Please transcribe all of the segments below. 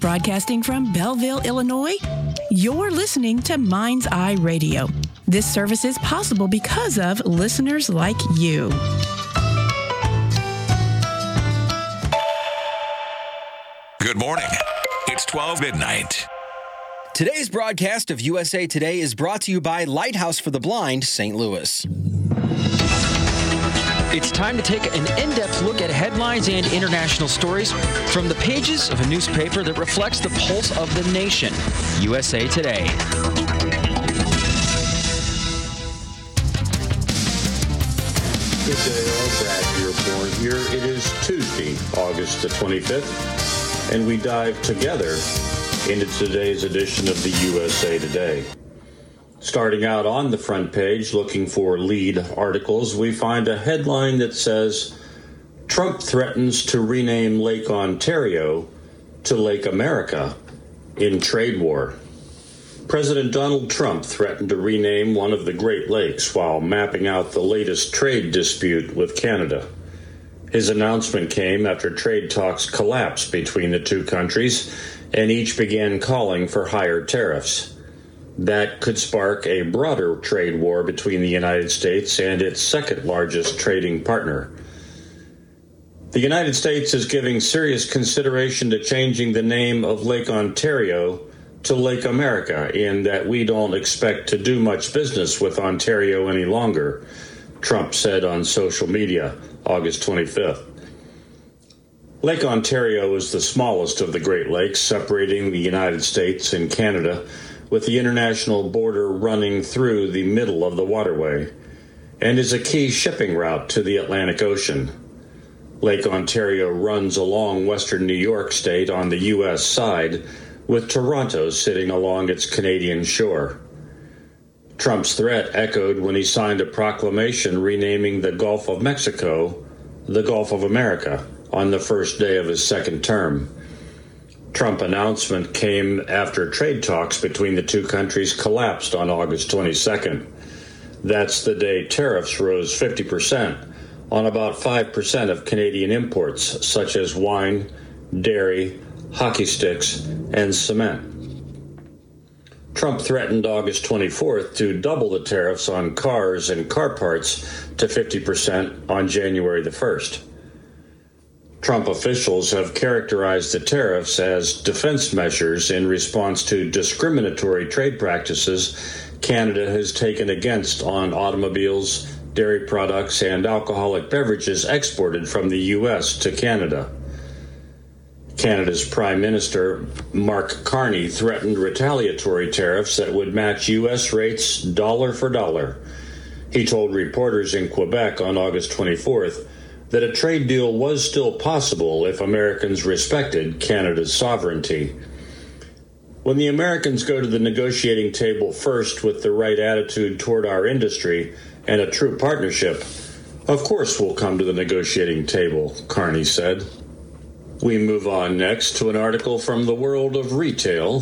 Broadcasting from Belleville, Illinois, you're listening to Mind's Eye Radio. This service is possible because of listeners like you. Good morning. It's 12 midnight. Today's broadcast of USA Today is brought to you by Lighthouse for the Blind, St. Louis. It's time to take an in-depth look at headlines and international stories from the pages of a newspaper that reflects the pulse of the nation, USA Today. Good day, all. Brad Dearborn here. It is Tuesday, August the 25th, and we dive together into today's edition of the USA Today. Starting out on the front page, looking for lead articles, we find a headline that says, Trump threatens to rename Lake Ontario to Lake America in trade war. President Donald Trump threatened to rename one of the Great Lakes while mapping out the latest trade dispute with Canada. His announcement came after trade talks collapsed between the two countries, and each began calling for higher tariffs. That could spark a broader trade war between the United States and its second largest trading partner. The United States is giving serious consideration to changing the name of Lake Ontario to Lake America, in that we don't expect to do much business with Ontario any longer, Trump said on social media August 25th. Lake Ontario is the smallest of the Great Lakes, separating the United States and Canada, with the international border running through the middle of the waterway, and is a key shipping route to the Atlantic Ocean. Lake Ontario runs along western New York State on the U.S. side, with Toronto sitting along its Canadian shore. Trump's threat echoed when he signed a proclamation renaming the Gulf of Mexico the Gulf of America on the first day of his second term. Trump announcement came after trade talks between the two countries collapsed on August 22nd. That's the day tariffs rose 50% on about 5% of Canadian imports, such as wine, dairy, hockey sticks, and cement. Trump threatened August 24th to double the tariffs on cars and car parts to 50% on January the 1st. Trump officials have characterized the tariffs as defense measures in response to discriminatory trade practices Canada has taken against on automobiles, dairy products, and alcoholic beverages exported from the U.S. to Canada. Canada's Prime Minister, Mark Carney, threatened retaliatory tariffs that would match U.S. rates dollar for dollar. He told reporters in Quebec on August 24th that a trade deal was still possible if Americans respected Canada's sovereignty. When the Americans go to the negotiating table first with the right attitude toward our industry and a true partnership, of course we'll come to the negotiating table, Carney said. We move on next to an article from the world of retail,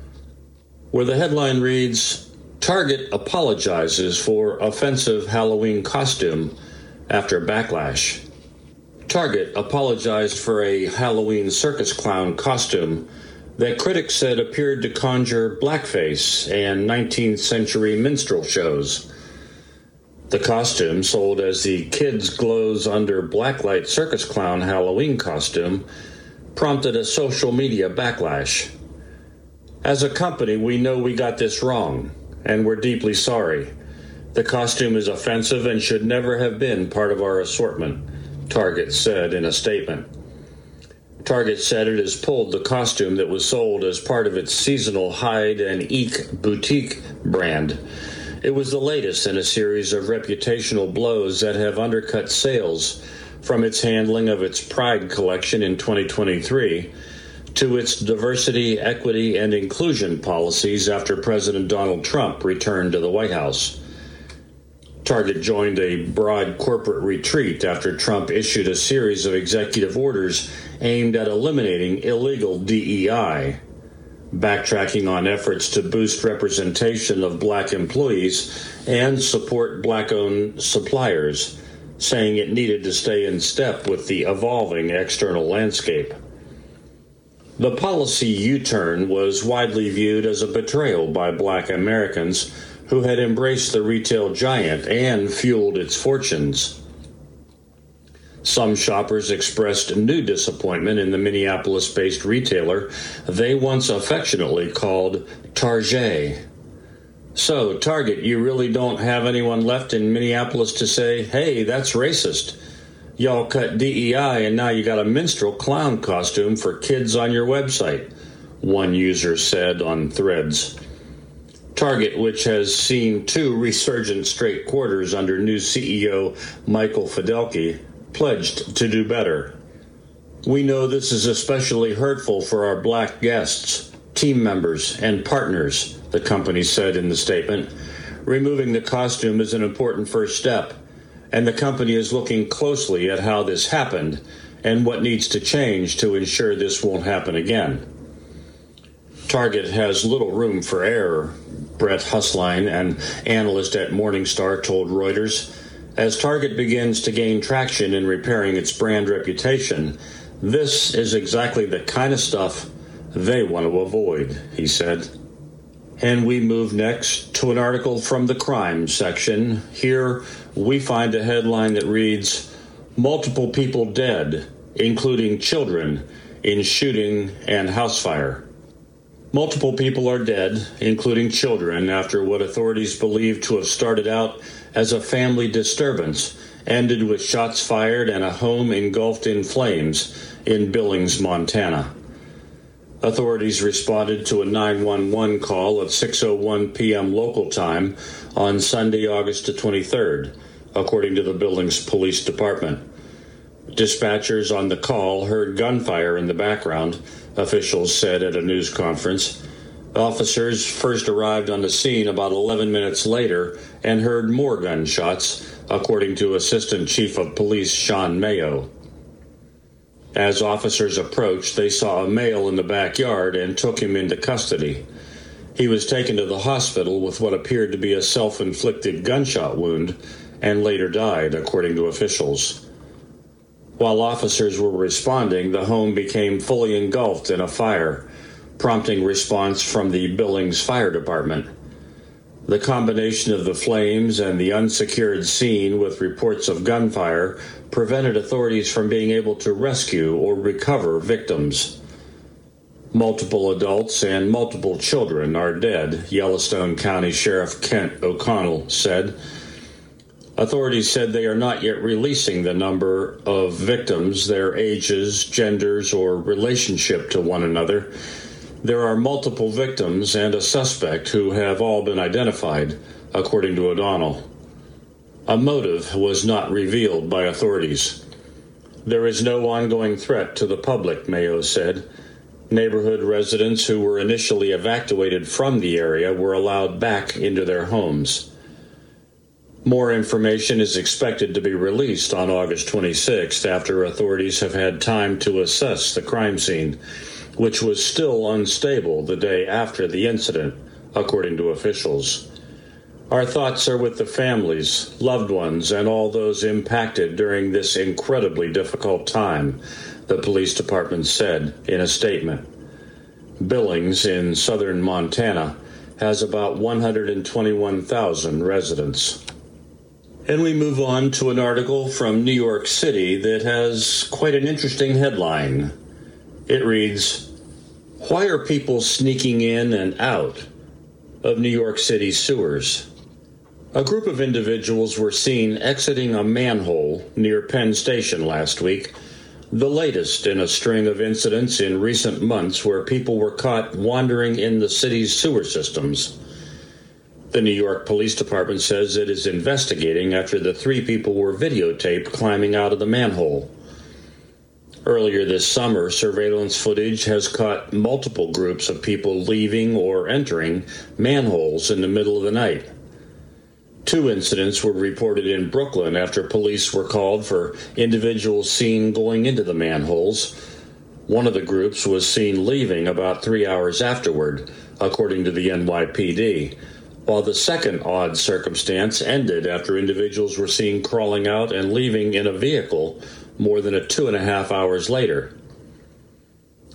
where the headline reads, Target apologizes for offensive Halloween costume after backlash. Target apologized for a Halloween circus clown costume that critics said appeared to conjure blackface and 19th century minstrel shows. The costume, sold as the Kids Glows Under Blacklight Circus Clown Halloween costume, prompted a social media backlash. As a company, we know we got this wrong, and we're deeply sorry. The costume is offensive and should never have been part of our assortment, Target said in a statement. Target said it has pulled the costume that was sold as part of its seasonal Hide and Eek boutique brand. It was the latest in a series of reputational blows that have undercut sales, from its handling of its Pride collection in 2023 to its diversity, equity, and inclusion policies after President Donald Trump returned to the White House. Target joined a broad corporate retreat after Trump issued a series of executive orders aimed at eliminating illegal DEI, backtracking on efforts to boost representation of black employees and support black-owned suppliers, saying it needed to stay in step with the evolving external landscape. The policy U-turn was widely viewed as a betrayal by Black Americans who had embraced the retail giant and fueled its fortunes. Some shoppers expressed new disappointment in the Minneapolis-based retailer they once affectionately called Target. So, Target, you really don't have anyone left in Minneapolis to say, hey, that's racist. Y'all cut DEI and now you got a minstrel clown costume for kids on your website, one user said on Threads. Target, which has seen 2 resurgent straight quarters under new CEO Michael Fidelki, pledged to do better. We know this is especially hurtful for our Black guests, team members, and partners, the company said in the statement. Removing the costume is an important first step, and the company is looking closely at how this happened and what needs to change to ensure this won't happen again. Target has little room for error, Brett Husline, an analyst at Morningstar, told Reuters. As Target begins to gain traction in repairing its brand reputation, this is exactly the kind of stuff they want to avoid, he said. And we move next to an article from the crime section. Here we find a headline that reads, "Multiple people dead, including children, in shooting and house fire." Multiple people are dead, including children, after what authorities believe to have started out as a family disturbance, ended with shots fired and a home engulfed in flames in Billings, Montana. Authorities responded to a 911 call at 6:01 p.m. local time on Sunday, August the 23rd, according to the Billings Police Department. Dispatchers on the call heard gunfire in the background, officials said at a news conference. Officers first arrived on the scene about 11 minutes later and heard more gunshots, according to Assistant Chief of Police Sean Mayo. As officers approached, they saw a male in the backyard and took him into custody. He was taken to the hospital with what appeared to be a self-inflicted gunshot wound and later died, according to officials. While officers were responding, the home became fully engulfed in a fire, prompting response from the Billings Fire Department. The combination of the flames and the unsecured scene with reports of gunfire prevented authorities from being able to rescue or recover victims. Multiple adults and multiple children are dead, Yellowstone County Sheriff Kent O'Connell said. Authorities said they are not yet releasing the number of victims, their ages, genders, or relationship to one another. There are multiple victims and a suspect who have all been identified, according to O'Donnell. A motive was not revealed by authorities. There is no ongoing threat to the public, Mayo said. Neighborhood residents who were initially evacuated from the area were allowed back into their homes. More information is expected to be released on August 26th after authorities have had time to assess the crime scene, which was still unstable the day after the incident, according to officials. Our thoughts are with the families, loved ones, and all those impacted during this incredibly difficult time, the police department said in a statement. Billings in southern Montana has about 121,000 residents. And we move on to an article from New York City that has quite an interesting headline. It reads, "Why are people sneaking in and out of New York City sewers?" A group of individuals were seen exiting a manhole near Penn Station last week, the latest in a string of incidents in recent months where people were caught wandering in the city's sewer systems. The New York Police Department says it is investigating after the 3 people were videotaped climbing out of the manhole. Earlier this summer, surveillance footage has caught multiple groups of people leaving or entering manholes in the middle of the night. 2 incidents were reported in Brooklyn after police were called for individuals seen going into the manholes. One of the groups was seen leaving about 3 hours afterward, according to the NYPD, while the second odd circumstance ended after individuals were seen crawling out and leaving in a vehicle more than 2.5 hours later.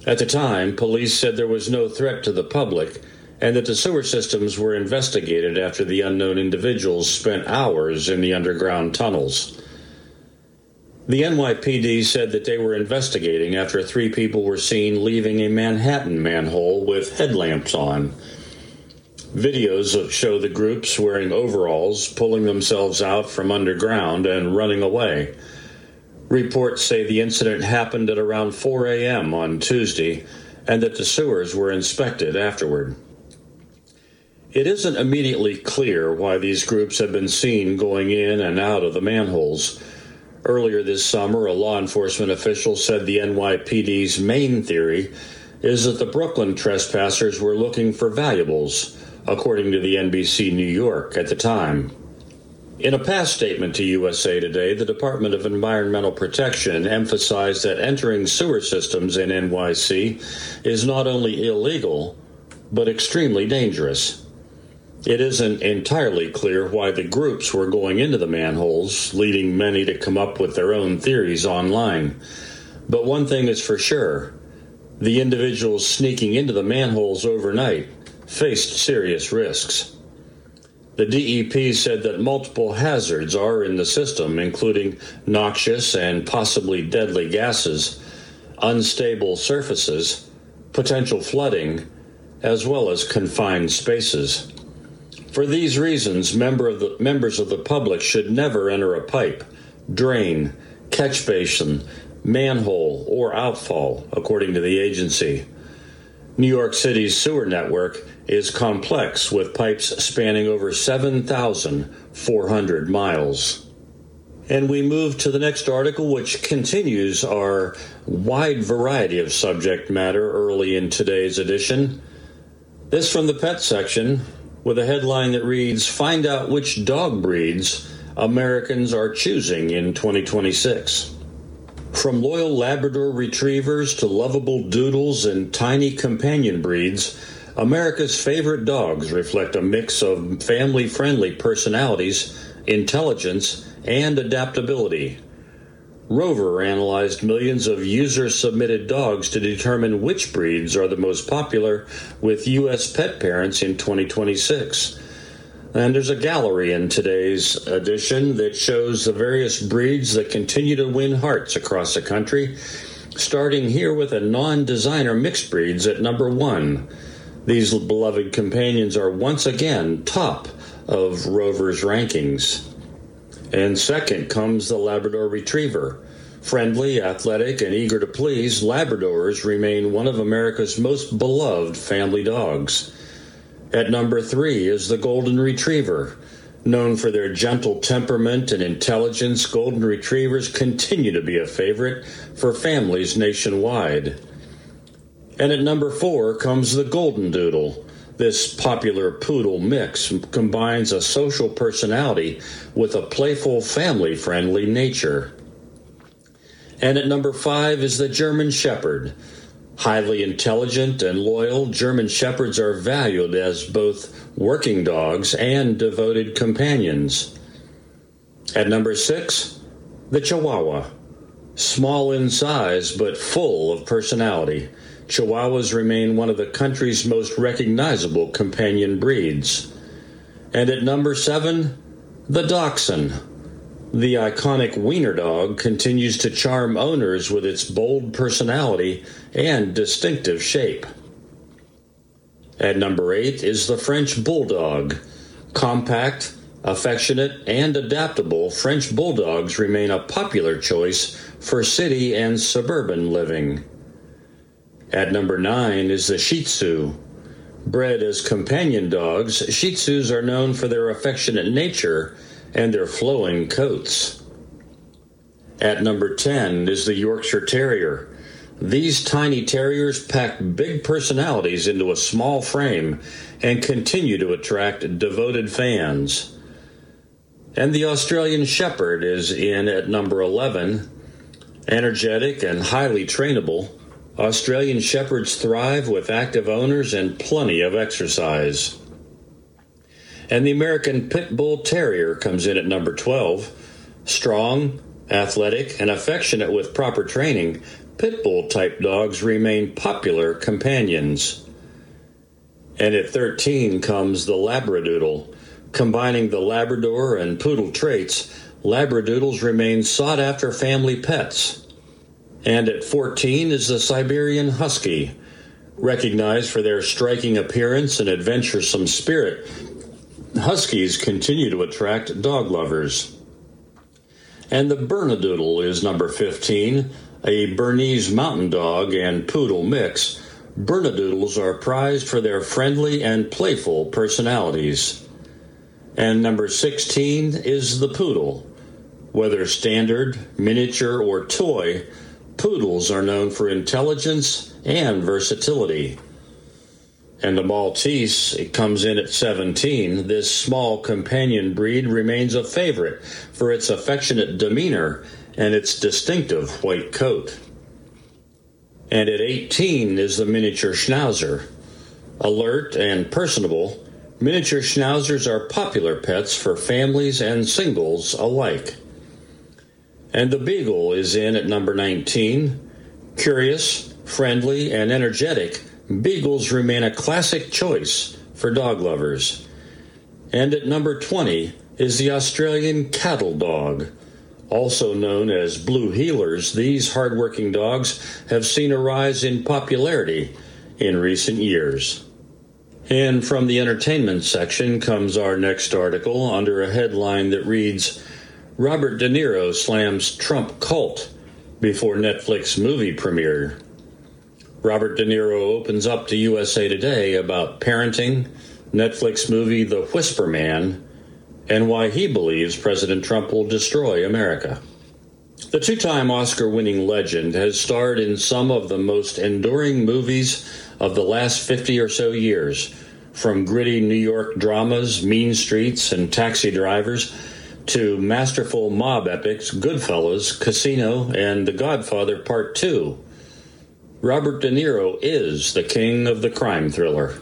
At the time, police said there was no threat to the public and that the sewer systems were investigated after the unknown individuals spent hours in the underground tunnels. The NYPD said that they were investigating after 3 people were seen leaving a Manhattan manhole with headlamps on. Videos show the groups wearing overalls, pulling themselves out from underground and running away. Reports say the incident happened at around 4 a.m. on Tuesday and that the sewers were inspected afterward. It isn't immediately clear why these groups have been seen going in and out of the manholes. Earlier this summer, a law enforcement official said the NYPD's main theory is that the Brooklyn trespassers were looking for valuables, according to the NBC New York at the time. In a past statement to USA Today, the Department of Environmental Protection emphasized that entering sewer systems in NYC is not only illegal, but extremely dangerous. It isn't entirely clear why the groups were going into the manholes, leading many to come up with their own theories online. But one thing is for sure, the individuals sneaking into the manholes overnight faced serious risks. The DEP said that multiple hazards are in the system, including noxious and possibly deadly gases, unstable surfaces, potential flooding, as well as confined spaces. For these reasons, members of the public should never enter a pipe, drain, catch basin, manhole, or outfall, according to the agency. New York City's sewer network is complex, with pipes spanning over 7,400 miles. And we move to the next article, which continues our wide variety of subject matter early in today's edition. This from the pet section, with a headline that reads, "Find out which dog breeds Americans are choosing in 2026. From loyal Labrador retrievers to lovable doodles and tiny companion breeds, America's favorite dogs reflect a mix of family-friendly personalities, intelligence, and adaptability. Rover analyzed millions of user-submitted dogs to determine which breeds are the most popular with U.S. pet parents in 2026. And there's a gallery in today's edition that shows the various breeds that continue to win hearts across the country, starting here with a non-designer mixed breeds at number 1. These beloved companions are once again top of Rover's rankings. And second comes the Labrador Retriever. Friendly, athletic, and eager to please, Labradors remain one of America's most beloved family dogs. At number 3 is the Golden Retriever. Known for their gentle temperament and intelligence, Golden Retrievers continue to be a favorite for families nationwide. And at number 4 comes the Golden Doodle. This popular poodle mix combines a social personality with a playful, family-friendly nature. And at number 5 is the German Shepherd. Highly intelligent and loyal, German Shepherds are valued as both working dogs and devoted companions. At number 6, the Chihuahua. Small in size but full of personality, Chihuahuas remain one of the country's most recognizable companion breeds. And at number 7, the Dachshund. The iconic wiener dog continues to charm owners with its bold personality and distinctive shape. At number 8 is the French Bulldog. Compact, affectionate, and adaptable, French Bulldogs remain a popular choice for city and suburban living. At number 9 is the Shih Tzu. Bred as companion dogs, Shih Tzus are known for their affectionate nature and their flowing coats. At number 10 is the Yorkshire Terrier. These tiny terriers pack big personalities into a small frame and continue to attract devoted fans. And the Australian Shepherd is in at number 11. Energetic and highly trainable, Australian Shepherds thrive with active owners and plenty of exercise. And the American Pit Bull Terrier comes in at number 12. Strong, athletic, and affectionate with proper training, Pit Bull-type dogs remain popular companions. And at 13 comes the Labradoodle. Combining the Labrador and Poodle traits, Labradoodles remain sought-after family pets. And at 14 is the Siberian Husky. Recognized for their striking appearance and adventuresome spirit, Huskies continue to attract dog lovers. And the Bernedoodle is number 15, a Bernese mountain dog and poodle mix. Bernedoodles are prized for their friendly and playful personalities. And number 16 is the Poodle. Whether standard, miniature, or toy, poodles are known for intelligence and versatility. And the Maltese, it comes in at 17. This small companion breed remains a favorite for its affectionate demeanor and its distinctive white coat. And at 18 is the miniature Schnauzer. Alert and personable, miniature Schnauzers are popular pets for families and singles alike. And the Beagle is in at number 19. Curious, friendly, and energetic, Beagles remain a classic choice for dog lovers. And at number 20 is the Australian Cattle Dog. Also known as Blue Heelers, these hardworking dogs have seen a rise in popularity in recent years. And from the entertainment section comes our next article under a headline that reads, Robert De Niro slams Trump cult before Netflix movie premiere. Robert De Niro opens up to USA Today about parenting, Netflix movie The Whisper Man, and why he believes President Trump will destroy America. The two-time Oscar-winning legend has starred in some of the most enduring movies of the last 50 or so years, from gritty New York dramas, Mean Streets, and Taxi Drivers, to masterful mob epics Goodfellas, Casino, and The Godfather Part 2. Robert De Niro is the king of the crime thriller.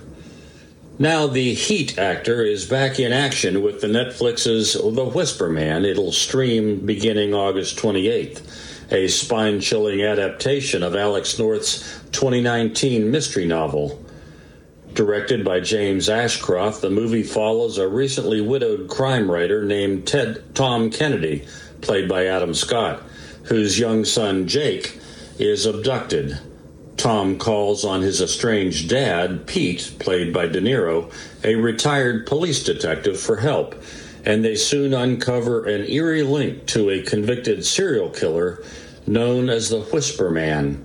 Now the Heat actor is back in action with the Netflix's The Whisper Man. It'll stream beginning August 28th, a spine-chilling adaptation of Alex North's 2019 mystery novel. Directed by James Ashcroft, the movie follows a recently widowed crime writer named Tom Kennedy, played by Adam Scott, whose young son Jake is abducted. Tom calls on his estranged dad, Pete, played by De Niro, a retired police detective, for help, and they soon uncover an eerie link to a convicted serial killer known as the Whisper Man.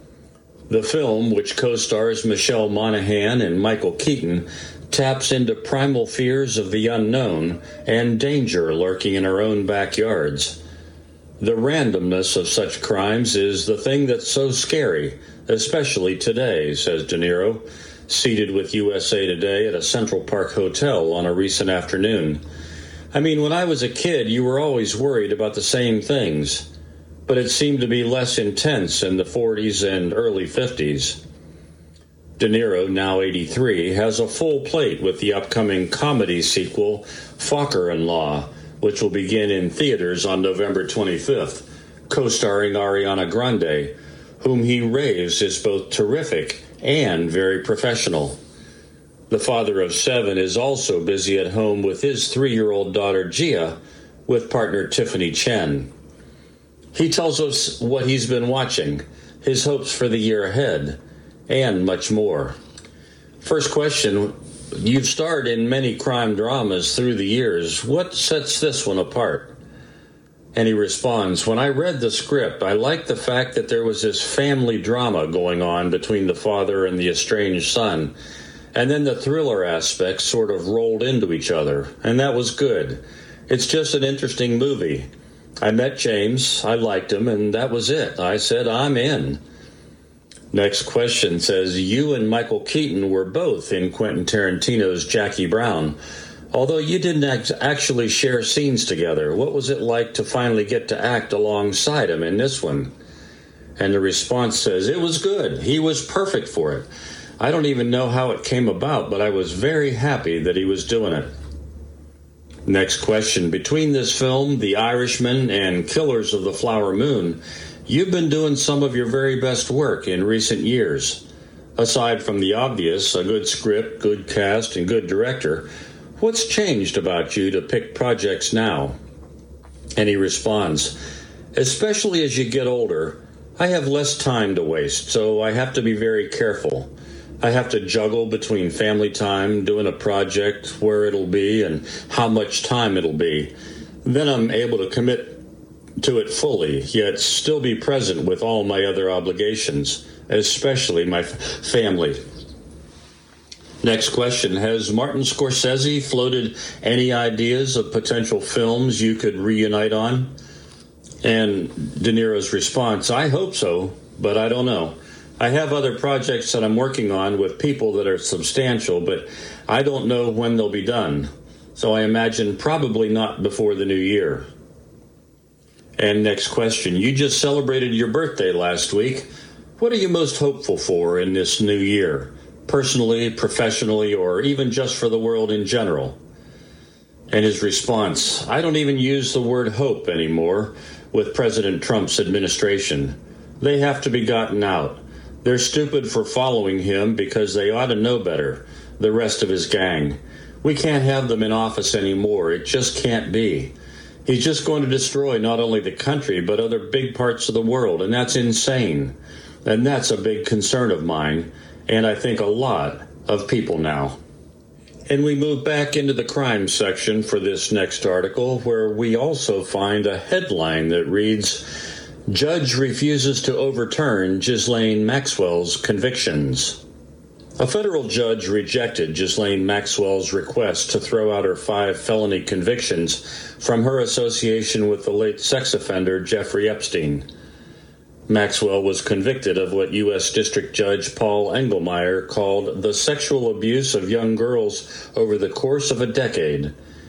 The film, which co-stars Michelle Monaghan and Michael Keaton, taps into primal fears of the unknown and danger lurking in our own backyards. The randomness of such crimes is the thing that's so scary, especially today, says De Niro, seated with USA Today at a Central Park hotel on a recent afternoon. I mean, when I was a kid, you were always worried about the same things, but it seemed to be less intense in the 40s and early 50s. De Niro, now 83, has a full plate with the upcoming comedy sequel, Focker-in-Law, which will begin in theaters on November 25th, co-starring Ariana Grande, whom he raves is both terrific and very professional. The father of 7 is also busy at home with his 3-year-old daughter Gia, with partner Tiffany Chen. He tells us what he's been watching, his hopes for the year ahead, and much more. First question, you've starred in many crime dramas through the years. What sets this one apart? And he responds, when I read the script, I liked the fact that there was this family drama going on between the father and the estranged son, and then the thriller aspects sort of rolled into each other, and that was good. It's just an interesting movie. I met James, I liked him, and that was it. I said, I'm in. Next question says, you and Michael Keaton were both in Quentin Tarantino's Jackie Brown. Although you didn't actually share scenes together, what was it like to finally get to act alongside him in this one? And the response says, it was good. He was perfect for it. I don't even know how it came about, but I was very happy that he was doing it. Next question. Between this film, The Irishman, and Killers of the Flower Moon, You've been doing some of your very best work in recent years. Aside from the obvious, a good script, good cast, and good director, what's changed about you to pick projects now? And he responds, especially as you get older, I have less time to waste, so I have to be very careful. I have to juggle between family time, doing a project, where it'll be, and how much time it'll be. Then I'm able to commit to it fully, yet still be present with all my other obligations, especially my family. Next question. Has Martin Scorsese floated any ideas of potential films you could reunite on? And De Niro's response, I hope so, but I don't know. I have other projects that I'm working on with people that are substantial, but I don't know when they'll be done. So I imagine probably not before the new year. And next question. You just celebrated your birthday last week. What are you most hopeful for in this new year? Personally, professionally, or even just for the world in general? And his response, I don't even use the word hope anymore with President Trump's administration. They have to be gotten out. They're stupid for following him because they ought to know better, the rest of his gang. We can't have them in office anymore. It just can't be. He's just going to destroy not only the country, but other big parts of the world, and that's insane. And that's a big concern of mine, and I think a lot of people now. And we move back into the crime section for this next article, where we also find a headline that reads, Judge refuses to overturn Ghislaine Maxwell's convictions. A federal judge rejected Ghislaine Maxwell's request to throw out her 5 felony convictions from her association with the late sex offender Jeffrey Epstein. Maxwell was convicted of what U.S. District Judge Paul Engelmeyer called the sexual abuse of young girls over the course of a decade.